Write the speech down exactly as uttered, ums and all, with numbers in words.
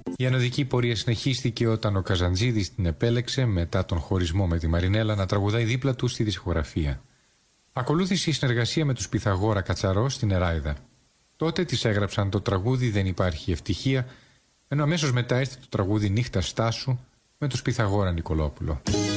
Η ανωδική πορεία συνεχίστηκε όταν ο Καζαντζίδης την επέλεξε μετά τον χωρισμό με τη Μαρινέλα να τραγουδάει δίπλα του στη δισκογραφία. Ακολούθησε η συνεργασία με τους Πυθαγόρα Κατσαρό στην Εράιδα. Τότε της έγραψαν το τραγούδι «Δεν υπάρχει ευτυχία», ενώ αμέσως μετά έρθει το τραγούδι «Νύχτα Στάσου» με τους Πυθαγόρα Νικολόπουλο.